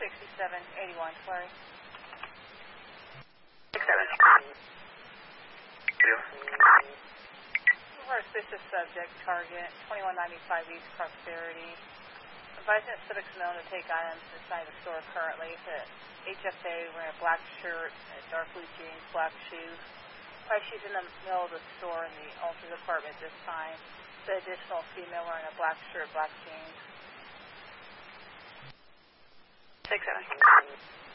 6781, Flurry. 67. Suspicious subject, target 2195 East Prosperity. Advisement Civic's known to take items inside the store currently. To HFA wearing a black shirt, dark blue jeans, black shoes. She's in the middle of the store in the altar department this time. The additional female wearing a black shirt, black jeans. 67.